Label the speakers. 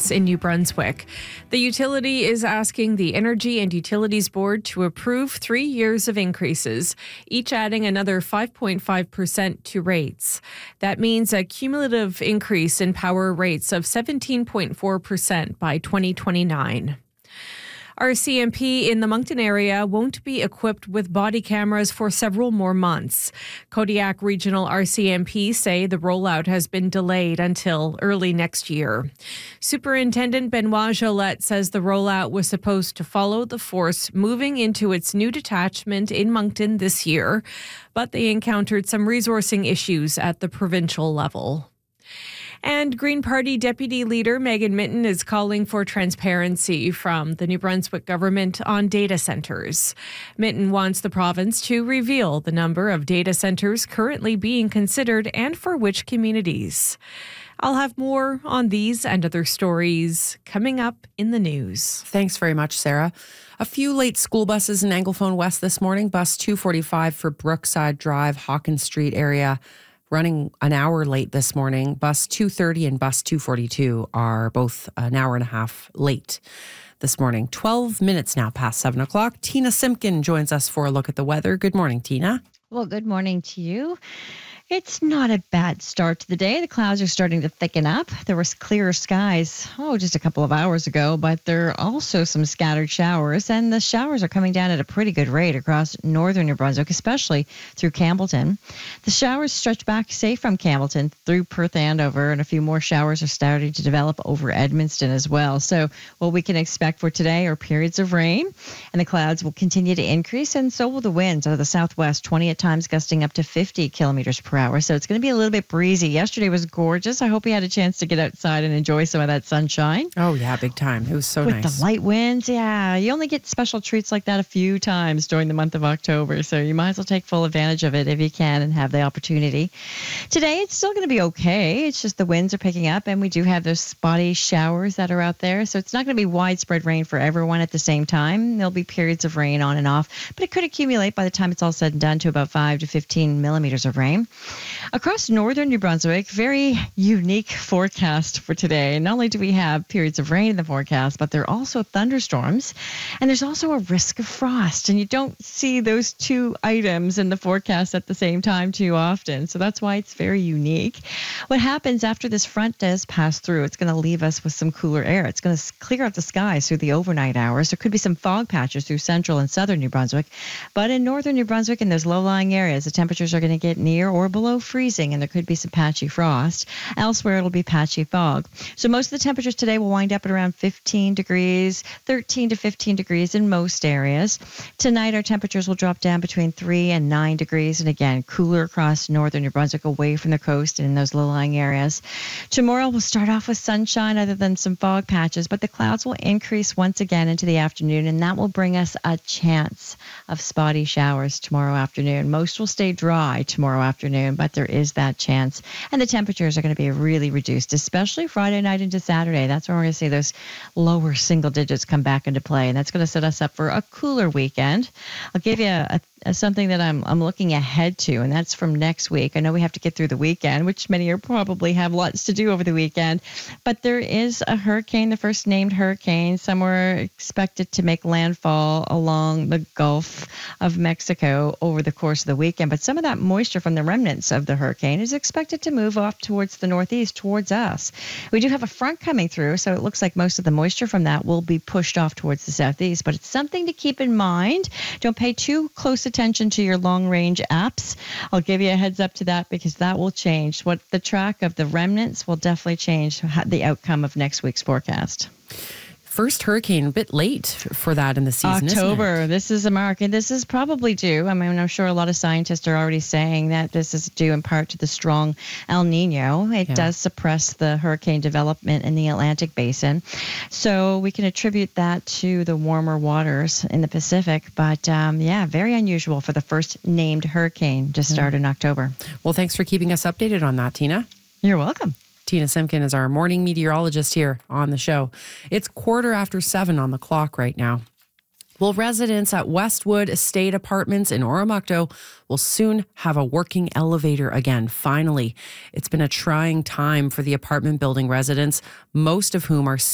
Speaker 1: centers in New Brunswick. The utility is asking the Energy and Utilities Board to approve 3 years of increases, each adding another 5.5% to rates. That means a cumulative increase in power rates of 17.4% by 2029. RCMP in the Moncton area won't be equipped with body cameras for several more months. Kodiak Regional RCMP say the rollout has been delayed until early next year. Superintendent Benoit Jolette says the rollout was supposed to follow the force moving into its new detachment in Moncton this year, but they encountered some resourcing issues at the provincial level. And Green Party Deputy Leader Megan Mitton is calling for transparency from the New Brunswick government on data centers. Mitton wants the province to reveal the number of data centers currently being considered and for which communities. I'll have more on these and other stories coming up in the news.
Speaker 2: Thanks very much, Sarah. A few late school buses in Anglophone West this morning. Bus 245 for Brookside Drive, Hawkins Street area, running an hour late this morning. Bus 230 and bus 242 are both an hour and a half late this morning. 12 minutes now past 7 o'clock. Tina Simpkin joins us for a look at the weather. Good morning, Tina.
Speaker 3: Well, good morning to you. It's not a bad start to the day. The clouds are starting to thicken up. There was clearer skies, just a couple of hours ago, but there are also some scattered showers, and the showers are coming down at a pretty good rate across northern New Brunswick, especially through Campbellton. The showers stretch back, say, from Campbellton through Perth Andover, and a few more showers are starting to develop over Edmundston as well. So what we can expect for today are periods of rain, and the clouds will continue to increase, and so will the winds out of the southwest, 20 at times gusting up to 50 kilometers per hour. So it's going to be a little bit breezy. Yesterday was gorgeous. I hope you had a chance to get outside and enjoy some of that sunshine.
Speaker 2: Oh, yeah, big time. It was so nice.
Speaker 3: With the light winds, yeah. You only get special treats like that a few times during the month of October, so you might as well take full advantage of it if you can and have the opportunity. Today, it's still going to be okay. It's just the winds are picking up, and we do have those spotty showers that are out there. So it's not going to be widespread rain for everyone at the same time. There'll be periods of rain on and off, but it could accumulate by the time it's all said and done to about 5 to 15 millimeters of rain. Across northern New Brunswick, very unique forecast for today. Not only do we have periods of rain in the forecast, but there are also thunderstorms, and there's also a risk of frost. And you don't see those two items in the forecast at the same time too often, so that's why it's very unique. What happens after this front does pass through, it's going to leave us with some cooler air. It's going to clear up the skies through the overnight hours. There could be some fog patches through central and southern New Brunswick, but in northern New Brunswick and those low-lying areas, the temperatures are going to get near or below freezing, and there could be some patchy frost. Elsewhere, it'll be patchy fog. So most of the temperatures today will wind up at around 15 degrees, 13 to 15 degrees in most areas. Tonight, our temperatures will drop down between 3 and 9 degrees, and again, cooler across northern New Brunswick, away from the coast and in those low-lying areas. Tomorrow, we'll start off with sunshine other than some fog patches, but the clouds will increase once again into the afternoon, and that will bring us a chance of spotty showers tomorrow afternoon. Most will stay dry tomorrow afternoon, but there is that chance. And the temperatures are going to be really reduced, especially Friday night into Saturday. That's when we're going to see those lower single digits come back into play, and that's going to set us up for a cooler weekend. I'll give you something that I'm looking ahead to, and that's from next week. I know we have to get through the weekend, which many of you probably have lots to do over the weekend, but there is a hurricane, the first named hurricane, somewhere expected to make landfall along the Gulf of Mexico over the course of the weekend. But some of that moisture from the remnants of the hurricane is expected to move off towards the northeast, towards us. We do have a front coming through, so it looks like most of the moisture from that will be pushed off towards the southeast, but it's something to keep in mind. Don't pay too close attention to your long-range apps. I'll give you a heads up to that because that will change. What the track of the remnants will definitely change the outcome of next week's forecast.
Speaker 2: First hurricane, a bit late for that in the season,
Speaker 3: October,
Speaker 2: isn't it?
Speaker 3: This is a mark, and this is probably due. I mean, I'm sure a lot of scientists are already saying that this is due in part to the strong El Nino. It does suppress the hurricane development in the Atlantic Basin. So we can attribute that to the warmer waters in the Pacific. But very unusual for the first named hurricane to start in October.
Speaker 2: Well, thanks for keeping us updated on that, Tina.
Speaker 3: You're welcome.
Speaker 2: Tina Simpkin is our morning meteorologist here on the show. It's 7:15 on the clock right now. Well, residents at Westwood Estate Apartments in Oromocto will soon have a working elevator again, finally. It's been a trying time for the apartment building residents, most of whom are